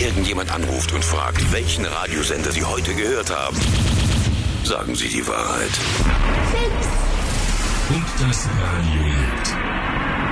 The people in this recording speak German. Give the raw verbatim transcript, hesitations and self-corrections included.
irgendjemand anruft und fragt, welchen Radiosender Sie heute gehört haben, sagen Sie die Wahrheit. Und das Radio lebt.